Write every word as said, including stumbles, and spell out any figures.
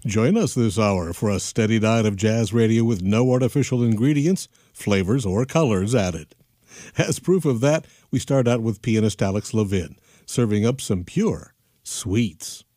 Join us this hour for a steady diet of jazz radio with no artificial ingredients, flavors, or colors added. As proof of that, we start out with pianist Alex Levin, serving up some pure sweets.